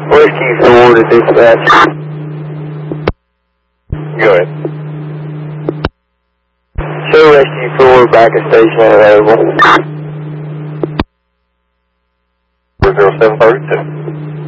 Rescue 4 to dispatch. Go ahead. Show Rescue 4 back at station available. 0732.